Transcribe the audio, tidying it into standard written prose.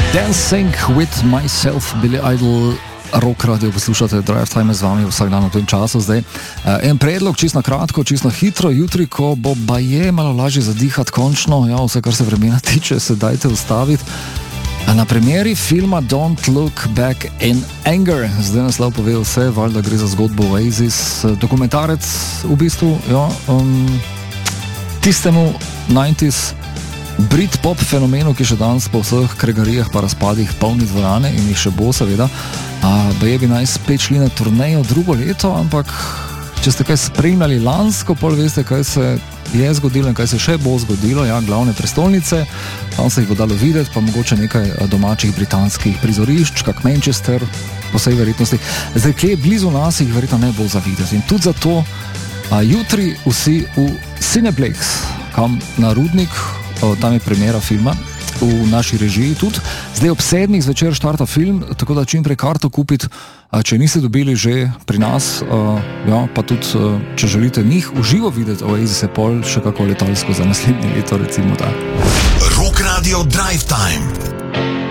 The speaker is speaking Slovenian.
Dancing with myself, Billy Idol, Rock Radio, poslušate Drive Time z vami vsak dan v tem času zdaj. En predlog, čisto kratko, čisto hitro, jutri, ko bo baje malo lažje zadihati končno, ja, vse kar se vremena tiče, se dajte ustaviti. Na primeri filma Don't Look Back in Anger, zdaj naslov pove vse, valjda gre za zgodbo Oasis, dokumentarec v bistvu, ja, tistemu 90s Britpop fenomenu, ki še danes po vseh kregarijah pa razpadih polni dvorane in jih še bo seveda, baje bi naj spet šli na turnejo drugo leto, ampak če ste kaj spremljali lansko, pol veste, kaj se je zgodilo in kaj se še bo zgodilo, ja, glavne prestolnice, tam se jih bo dalo videti, pa mogoče nekaj domačih britanskih prizorišč, kak Manchester, po vsej verjetnosti. Zdaj, kje je blizu nas, jih verjetno ne bo zavideti in tudi zato jutri vsi v Cineplex, kam na Rudnik, tam je premiera filma v naši režiji tudi. Zdaj ob 7 zvečer štarta film, tako da čim prej karto kupiti, če niste dobili že pri nas, ja, pa tudi če želite njih v živo videti, Oasis je pol še kako letalsko za naslednje leto, recimo tak. Rock Radio Drive Time.